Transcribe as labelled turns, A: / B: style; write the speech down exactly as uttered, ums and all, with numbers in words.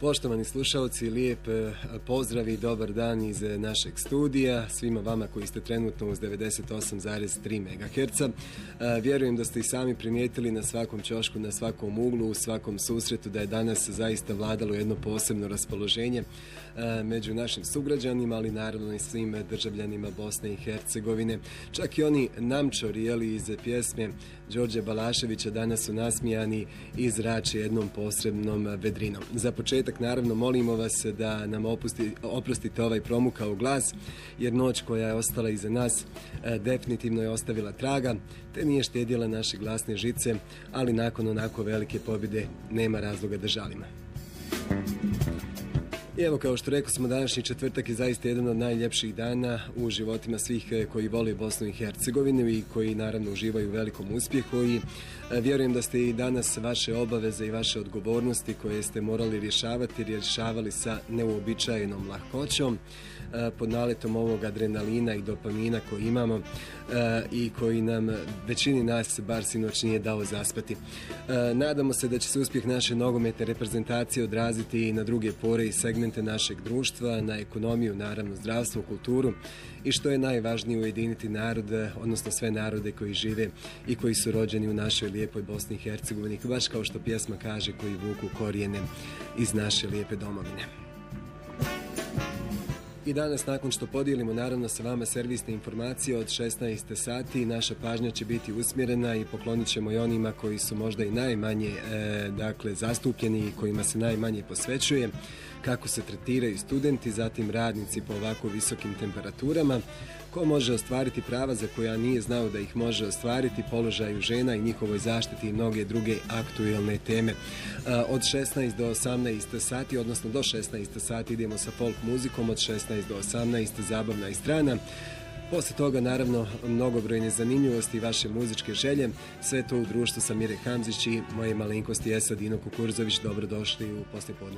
A: Poštovani slušalci, lijep pozdrav i dobar dan iz našeg studija, svima vama koji ste trenutno uz devedeset osam zarez tri megaherca. Vjerujem da ste i sami primijetili na svakom ćošku, na svakom uglu, u svakom susretu da je danas zaista vladalo jedno posebno raspoloženje među našim sugrađanima, ali naravno i svim državljanima Bosne i Hercegovine. Čak i oni namčori, jeli, iz pjesme Đorđe Balaševića danas su nasmijani i zrače jednom posebnom vedrinom. Za početak, naravno, molimo vas da nam opusti, oprostite ovaj promukao glas, jer noć koja je ostala iza nas definitivno je ostavila traga, te nije štedjela naše glasne žice, ali nakon onako velike pobjede nema razloga da žalimo. I evo, kao što rekao smo, današnji četvrtak je zaista jedan od najljepših dana u životima svih koji vole Bosnu i Hercegovinu i koji naravno uživaju u velikom uspjehu, i vjerujem da ste i danas vaše obaveze i vaše odgovornosti koje ste morali rješavati, rješavali sa neuobičajenom lahkoćom, pod naletom ovog adrenalina i dopamina koji imamo i koji nam većini nas bar sinoć nije dao zaspati. Nadamo se da će se uspjeh naše nogometne reprezentacije odraziti i na druge pore i segmente našeg društva, na ekonomiju, naravno zdravstvo, kulturu i što je najvažnije, ujediniti narod, odnosno sve narode koji žive i koji su rođeni u našoj lijepoj Bosni i Hercegovini, baš kao što pjesma kaže, koji vuku korijene iz naše lijepe domovine. I danas, nakon što podijelimo naravno sa vama servisne informacije od šesnaest sati, naša pažnja će biti usmjerena i poklonit ćemo i onima koji su možda i najmanje e, dakle, zastupljeni i kojima se najmanje posvećuje, kako se tretiraju studenti, zatim radnici po ovako visokim temperaturama, ko može ostvariti prava za koja nije znao da ih može ostvariti, položaju žena i njihovoj zaštiti i mnoge druge aktuelne teme. Od šesnaest do osamnaest sati, odnosno do šesnaest sati idemo sa folk muzikom, od šesnaest do osamnaest zabavna i strana. Posle toga, naravno, mnogobrojne zanimljivosti i vaše muzičke želje, sve to u društvu sa Mire Hamzić i moje malenkosti Esad Dino Kukurzović. Dobrodošli u poslijepodne.